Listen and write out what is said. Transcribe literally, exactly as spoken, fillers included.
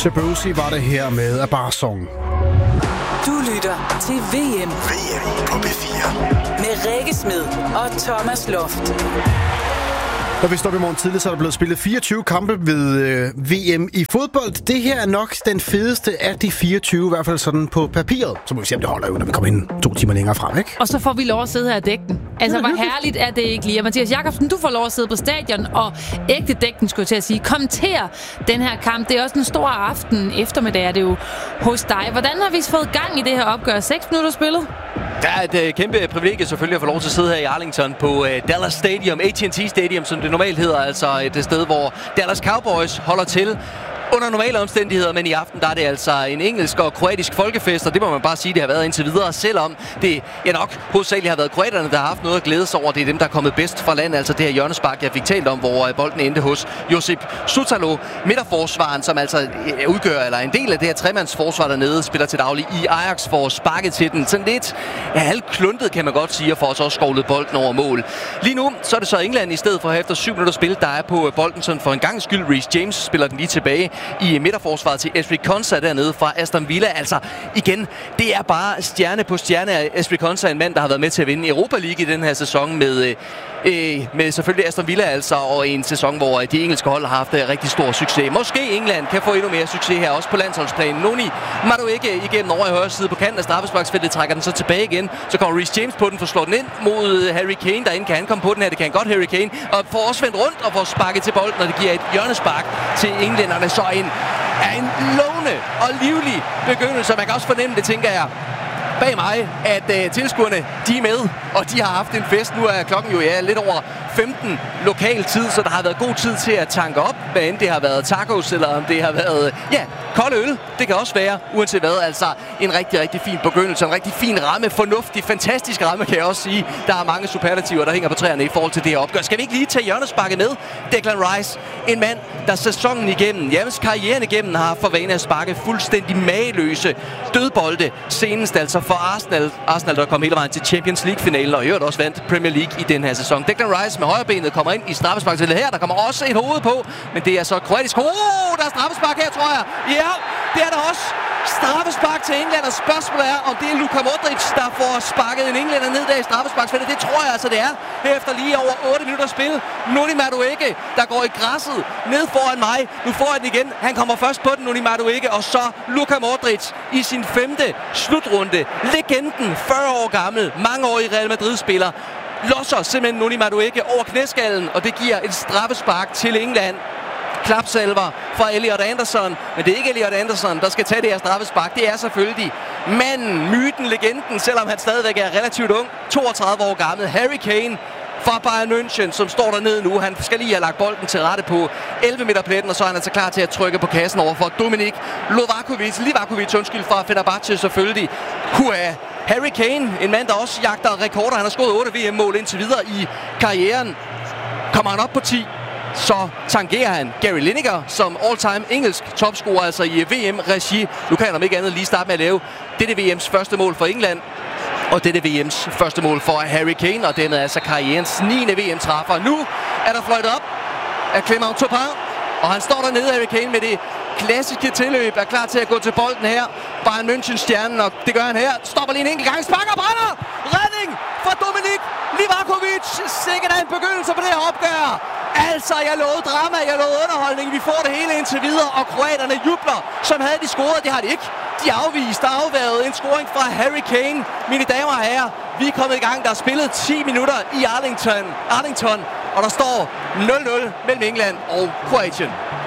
Shabuzi var det her med A Bar Song. Du lytter til V M. V M på P fire. Med Rikke Smed og Thomas Loft. Når vi står op i morgen tidligt, så er der blevet spillet fireogtyve kampe ved øh, V M i fodbold. Det her er nok den fedeste af de fireogtyve, i hvert fald sådan på papiret. Så må vi se, om det holder jo, når vi kommer ind to timer længere frem, ikke? Og så får vi lov at sidde her og dække den. Altså, hvor herligt er det ikke lige? Og Mathias Jakobsen, du får lov at sidde på stadion, og ægte dækken, skulle jeg til at sige, kommenter den her kamp. Det er også en stor aften eftermiddag, er det jo hos dig. Hvordan har vi fået gang i det her opgør? Seks minutter spillet? Der er et øh, kæmpe privilegie selvfølgelig at få lov til at sidde her i Arlington på øh, Dallas Stadium, A T and T Stadium, som det normalt hedder, altså et sted, hvor Dallas Cowboys holder til under normale omstændigheder, men i aften der er det altså en engelsk og kroatisk folkefest, og det må man bare sige, det har været indtil videre, selvom det ja nok hovedsageligt har været kroaterne, der har haft noget at glæde sig over. Det er dem, der er kommet bedst fra landet, altså det her hjørnespark, jeg fik talt om, hvor bolden endte hos Josip Sutalo, midterforsvaren, som altså udgør, eller en del af det her tremandsforsvar dernede, spiller til daglig i Ajax, for sparket til den. Sådan lidt ja, halvkluntet, kan man godt sige, og får også skovlet bolden over mål. Lige nu, så er det så England i stedet for efter syv minutter spil, der er på bolden, sådan for en gang skyld. Reece James spiller den lige tilbage i midterforsvaret til Ezri Konsa dernede fra Aston Villa. Altså igen, det er bare stjerne på stjerne af Ezri Konsa, en mand, der har været med til at vinde Europa League i den her sæson med, øh, med selvfølgelig Aston Villa altså, og en sæson, hvor de engelske hold har haft rigtig stor succes. Måske England kan få endnu mere succes her, også på landsholdsplanen. Noni Madueke igennem over i højre side på kanten af straffesparksfeltet, trækker den så tilbage igen. Så kommer Reece James på den, for slår den ind mod Harry Kane. Derinde kan han komme på den her, det kan han godt, Harry Kane. Og får også vendt rundt og får sparket til bolden, og det giver et hjørnespark til englænderne. Så en er en lovende og livlig begyndelse. Man kan også fornemme det, tænker jeg, bag mig, at uh, tilskuerne, de er med, og de har haft en fest. Nu er klokken jo ja, lidt over femten lokal tid, så der har været god tid til at tanke op, hvad end det har været tacos, eller om det har været, ja, kold øl. Det kan også være, uanset hvad. Altså en rigtig, rigtig fin begyndelse, en rigtig fin ramme, fornuftig, fantastisk ramme, kan jeg også sige. Der er mange superlativer, der hænger på træerne i forhold til det her opgør. Skal vi ikke lige tage hjørnesparket med? Declan Rice, en mand, der sæsonen igennem, Jens karrieren igennem, har for vane at sparke fuldstændig mageløse dødbolde. Senest altså for Arsenal, Arsenal der kom hele vejen til Champions League-finalen, og i øvrigt også vandt Premier League i den her sæson. Declan Rice med højrebenet kommer ind i straffesparksfeltet her. Der kommer også et hoved på, men det er så kroatisk. Åh, oh, der er straffespark her, tror jeg. Ja, det er der også. Straffespark til England, og spørgsmålet er, om det er Luka Modric, der får sparket en englænder ned der i straffesparksfeltet. Det tror jeg altså, det er. Efter lige over otte minutter spil. Noni Madueke, der går i græsset ned foran mig. Nu får jeg den igen. Han kommer først på den, Noni Madueke, og så Luka Modric i sin femte slutrunde. Legenden, fyrre år gammel, mange år i Real Madrid-spiller, losser simpelthen Noni Madueke over knæskallen, og det giver et straffespark til England. Klapsalver fra Elliot Anderson, men det er ikke Elliot Anderson, der skal tage det her straffespark. Det er selvfølgelig manden, myten, legenden, selvom han stadigvæk er relativt ung, toogtredive år gammel, Harry Kane fra Bayern München, som står dernede nu. Han skal lige have lagt bolden til rette på elleve meter pletten, og så er han altså klar til at trykke på kassen over for Dominik Livakovic, Livakovic, undskyld, fra Fenerbahce selvfølgelig. Hua. Harry Kane, en mand, der også jagter rekorder. Han har scoret otte V M-mål indtil videre i karrieren. Kommer han op på ti, så tangerer han Gary Lineker som all-time engelsk topscorer, altså i V M-regi. Nu kan han om ikke andet lige starte med at lave dette V M's første mål for England, og dette V M's første mål for Harry Kane, og dermed altså karrierens niende V M-træffer. Nu er der fløjtet op af Clément Turpin, og han står dernede, Harry Kane, med det klassiske tilløb, er klar til at gå til bolden her. Bayern München-stjernen, og det gør han her. Stopper lige en enkelt gang, sparker, brænder! Redning fra Dominik Livakovic. Sikkert er en begyndelse på det her opgør. Altså, jeg lovede drama, jeg lovede underholdning. Vi får det hele indtil videre, og kroaterne jubler, som havde de scoret. Det har de ikke. De afviste, afværet en scoring fra Harry Kane. Mine damer og herrer, vi er kommet i gang. Der er spillet ti minutter i Arlington, Arlington og der står nul nul mellem England og Kroatien.